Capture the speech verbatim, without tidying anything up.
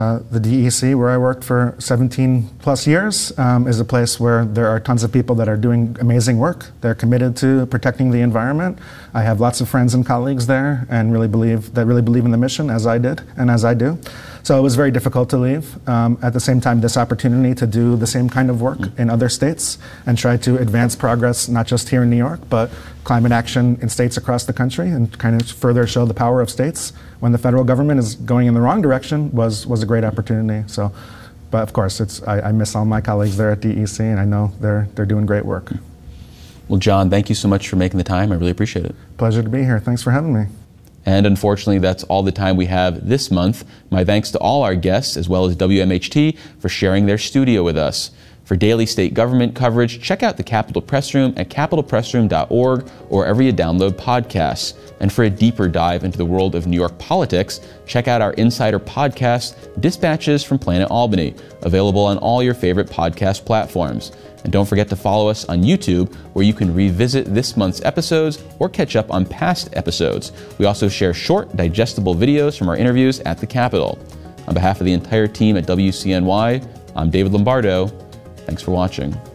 Uh, the D E C, where I worked for seventeen plus years, um, is a place where there are tons of people that are doing amazing work. They're committed to protecting the environment. I have lots of friends and colleagues there, and really believe that really believe in the mission, as I did and as I do. So it was very difficult to leave. Um, at the same time, this opportunity to do the same kind of work in other states and try to advance progress, not just here in New York, but climate action in states across the country, and kind of further show the power of states when the federal government is going in the wrong direction, was was a great opportunity. So, but of course, it's I, I miss all my colleagues there at D E C, and I know they're they're doing great work. Well, John, thank you so much for making the time. I really appreciate it. Pleasure to be here. Thanks for having me. And unfortunately, that's all the time we have this month. My thanks to all our guests, as well as W M H T, for sharing their studio with us. For daily state government coverage, check out the Capitol Press Room at capitol press room dot org or wherever you download podcasts. And for a deeper dive into the world of New York politics, check out our Insider podcast, Dispatches from Planet Albany, available on all your favorite podcast platforms. And don't forget to follow us on YouTube, where you can revisit this month's episodes or catch up on past episodes. We also share short, digestible videos from our interviews at the Capitol. On behalf of the entire team at W C N Y, I'm David Lombardo. Thanks for watching.